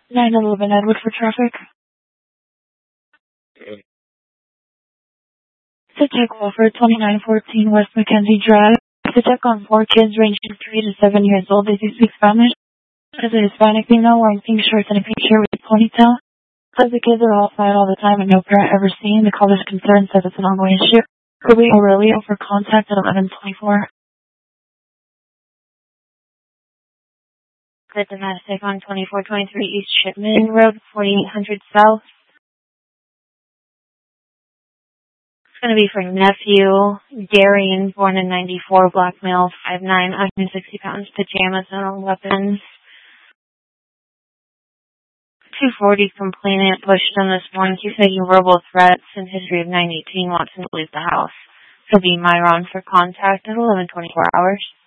911 Edward for traffic. To check over 2914 West Mackenzie Drive. To check on 4 kids ranging 3 to 7 years old. Does he speak Spanish? As a Hispanic female wearing pink shorts and a pink shirt with a ponytail. Says the kids are all outside all the time and no parent ever seen. The caller's concern says it's an ongoing issue. Could we Aurelio for contact at 1124? The domestic on 2423 East Shipman Road, 4800 South. It's going to be for nephew, Darian, born in 94, black male, 5'9", 160 pounds, pajamas and weapons. 240 complainant pushed him this morning. He's making verbal threats and history of 918, wants him to leave the house. He'll be Myron for contact at 1124 hours.